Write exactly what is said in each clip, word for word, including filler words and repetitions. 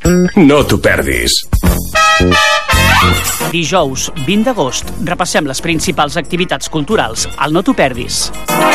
No t'ho perdis. Dijous vint d'agost repassem les principals activitats culturals al No t'ho perdis.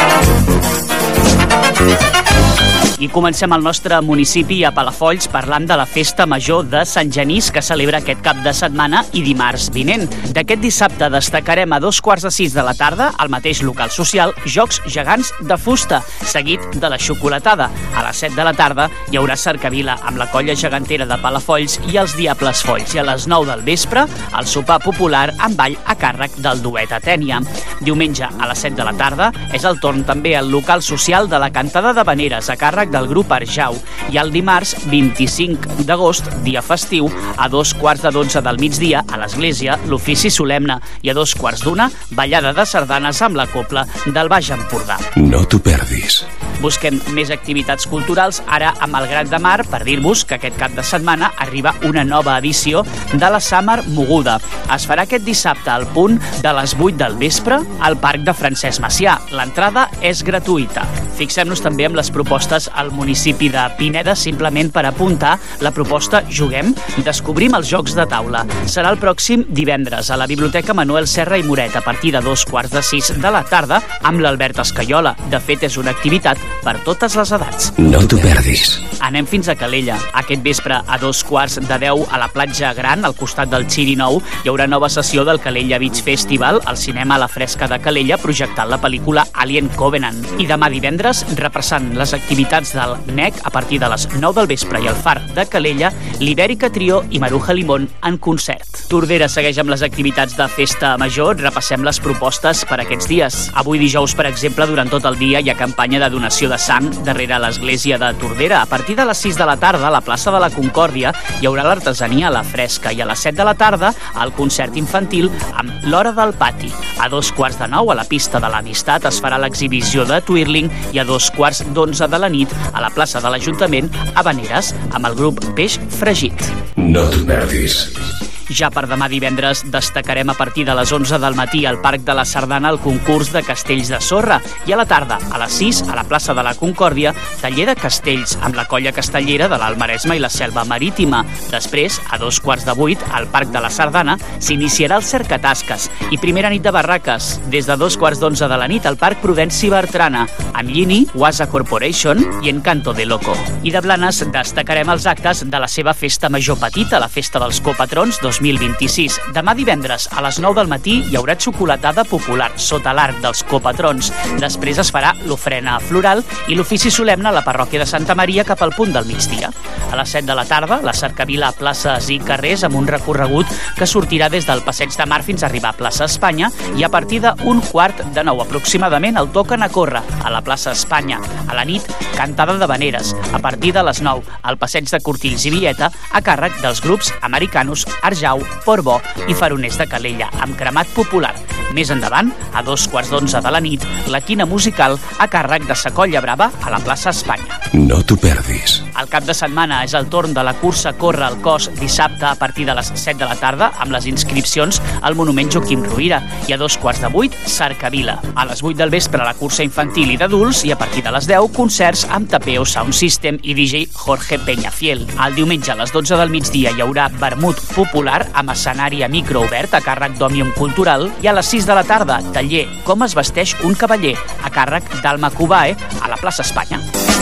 I comencem al nostre municipi a Palafolls parlant de la Festa Major de Sant Genís que celebra aquest cap de setmana i dimarts vinent. D'aquest dissabte destacarem a dos quarts de sis de la tarda al mateix local social Jocs gegants de fusta, seguit de la xocolatada. A les set de la tarda hi haurà cercavila amb la colla gegantera de Palafolls i els Diables Folls, i a les nou del vespre el sopar popular amb ball a càrrec del duet Atènia. Diumenge a les set de la tarda és el torn també al local social de la cantada de Veneres a càrrec del grup Arjau, i el dimarts vint-i-cinc d'agost, dia festiu, a dos quarts de dotze del migdia a l'església l'ofici solemne, i a dos quarts d'una ballada de sardanes amb la copla del Baix Empordà. No t'ho perdis. Busquem més activitats culturals ara amb el Gram de Mar per dir-vos que aquest cap de setmana arriba una nova edició de la Summer Moguda. Es farà aquest dissabte al punt de les vuit del vespre al Parc de Francesc Macià. L'entrada és gratuïta. Fixem-nos també amb les propostes al municipi de Pineda, simplement per apuntar la proposta Juguem, descobrim els jocs de taula. Serà el pròxim divendres a la Biblioteca Manuel Serra i Moret a partir de dos quarts de sis de la tarda amb l'Albert Escaiola. De fet, és una activitat per totes les edats. No t'ho perdis. Anem fins a Calella. Aquest vespre a dos quarts de deu a la platja Gran, al costat del Xiri Nou, hi haurà nova sessió del Calella Beach Festival al cinema a la Fresca de Calella projectant la pel·lícula Alien Covenant. I demà divendres, repassant les activitats del N E C a partir de les nou del vespre i al Far de Calella, l'Ibèrica Trio i Maruja Limón en concert. Tordera segueix amb les activitats de Festa Major. Repassem les propostes per aquests dies. Avui dijous, per exemple, durant tot el dia hi ha campanya de donació de sang darrere l'església de Tordera. A partir de les sis de la tarda, a la plaça de la Concòrdia, hi haurà l'artesania a la fresca, i a les set de la tarda el concert infantil amb l'Hora del Pati. A dos quarts de nou a la pista de l'Amistat es farà l'exhibició de Twirling, i a dos quarts d'onze de la nit a la plaça de l'Ajuntament a Veneres amb el grup Peix Fregit. No t'ho perdis. Ja per demà divendres destacarem a partir de les onze del matí al Parc de la Sardana el concurs de castells de sorra, i a la tarda, a les sis, a la plaça de la Concòrdia, taller de castells amb la colla castellera de l'Alt Maresme i la Selva Marítima. Després, a dos quarts de vuit, al Parc de la Sardana, s'iniciarà el cercatasques i primera nit de barraques, des de dos quarts d'onze de la nit al Parc Prudenci Bertrana, amb Llini, Wasa Corporation i Encanto de Loco. I de Blanes destacarem els actes de la seva festa major petita, la Festa dels Copatrons dos mil vint-i-sis. Demà divendres a les nou del matí hi haurà xocolatada popular sota l'arc dels Copatrons. Després es farà l'ofrena floral i l'ofici solemne a la parròquia de Santa Maria cap al punt del migdia. A les set de la tarda, la cercavila a places i carrers amb un recorregut que sortirà des del Passeig de Mar fins a arribar a plaça Espanya, i a partir d'un quart de nou aproximadament el toquen a córrer a la plaça Espanya. A la nit, cantada de Veneres. A partir de les nou, al Passeig de Cortills i Villeta, a càrrec dels grups Americanos, Arjau, Portbó i Faroners de Calella, amb cremat popular. Més endavant, a dos quarts d'onze de la nit, la quina musical a càrrec de Sa Colla Brava a la plaça Espanya. No t'ho perdis. El cap de setmana és el torn de la cursa Corre al Cos dissabte a partir de les set de la tarda amb les inscripcions al Monument Joaquim Rovira, i a dos quarts de vuit, Cercavila. A les vuit del vespre la cursa infantil i d'adults, i a partir de les deu, concerts amb Tapeo Sound System i D J Jorge Peñafiel. El diumenge a les dotze del migdia hi haurà vermut popular amb escenari a micro obert a càrrec d'Òmnium Cultural, i a les sis de la tarda, taller Com es vesteix un cavaller a càrrec d'Alma Cubae a la plaça Espanya.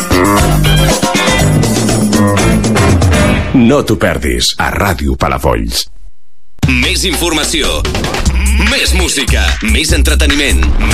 No t'ho perdis a Ràdio Palafolls. Més informació, més música, més entreteniment,